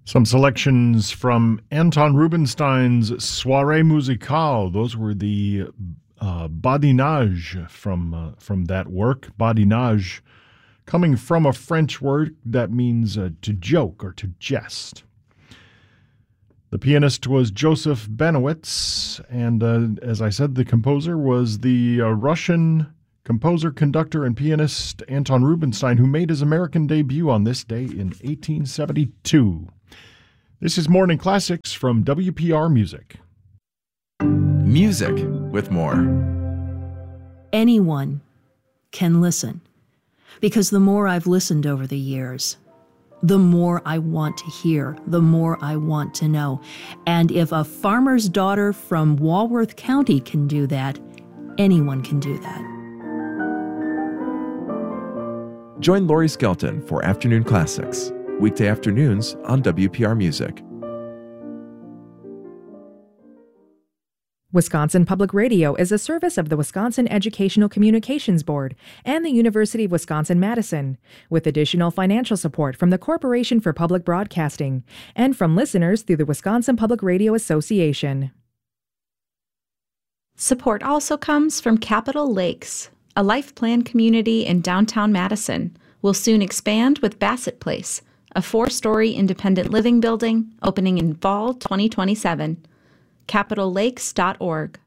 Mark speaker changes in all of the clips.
Speaker 1: Some selections from Anton Rubinstein's Soirée Musicale. Those were the badinage from that work. Badinage, coming from a French word that means to joke or to jest. The pianist was Joseph Benowitz, and as I said, the composer was the Russian composer, conductor, and pianist Anton Rubinstein, who made his American debut on this day in 1872. This is Morning Classics from WPR Music.
Speaker 2: Music with more.
Speaker 3: Anyone can listen, because the more I've listened over the years, the more I want to hear, the more I want to know. And if a farmer's daughter from Walworth County can do that, anyone can do that.
Speaker 2: Join Lori Skelton for Afternoon Classics, weekday afternoons on WPR Music.
Speaker 4: Wisconsin Public Radio is a service of the Wisconsin Educational Communications Board and the University of Wisconsin-Madison, with additional financial support from the Corporation for Public Broadcasting and from listeners through the Wisconsin Public Radio Association.
Speaker 5: Support also comes from Capitol Lakes, a life plan community in downtown Madison. Will soon expand with Bassett Place, a 4-story independent living building opening in fall 2027. CapitolLakes.org.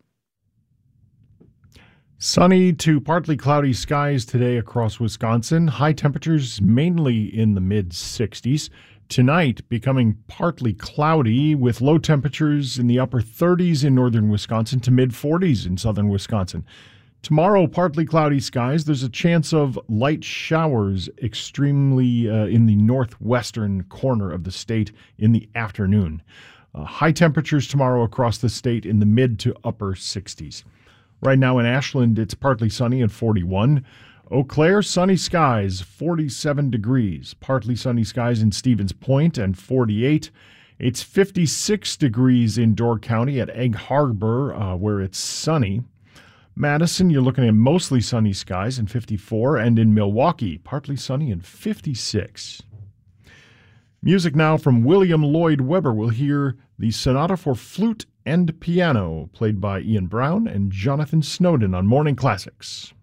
Speaker 1: Sunny to partly cloudy skies today across Wisconsin. High temperatures mainly in the mid-60s. Tonight becoming partly cloudy with low temperatures in the upper 30s in northern Wisconsin to mid-40s in southern Wisconsin. Tomorrow, partly cloudy skies. There's a chance of light showers extremely in the northwestern corner of the state in the afternoon. High temperatures tomorrow across the state in the mid to upper 60s. Right now in Ashland, it's partly sunny at 41. Eau Claire, sunny skies, 47 degrees. Partly sunny skies in Stevens Point and 48. It's 56 degrees in Door County at Egg Harbor, where it's sunny. Madison, you're looking at mostly sunny skies and 54. And in Milwaukee, partly sunny and 56. Music now from William Lloyd Webber. We'll hear the Sonata for Flute and Piano, played by Ian Brown and Jonathan Snowden on Morning Classics.